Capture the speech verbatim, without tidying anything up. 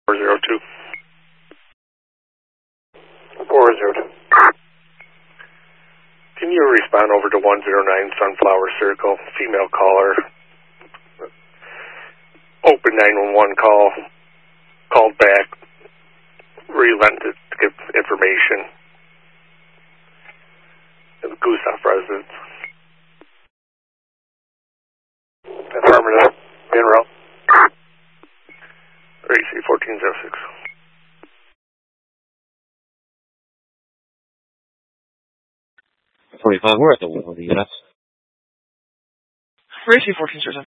four zero two. four zero two. Can you respond over to one zero nine Sunflower Circle, female caller, open nine one one call, called back, relented to give information. The Gustav residence. Affirmative. In row. A C fourteen oh six. forty-five, we're at the wheel of the units. A C fourteen oh six.